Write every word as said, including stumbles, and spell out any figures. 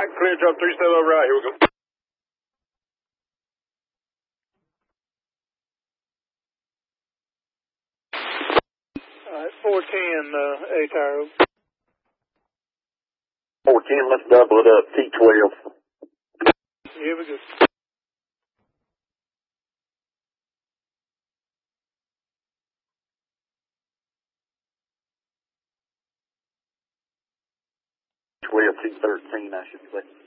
Mike, clear drop three, step over right. Here we go. All right, four ten, uh, eight hour. four ten, let's double it up, T twelve. Here we go. twelve, T thirteen, I should say.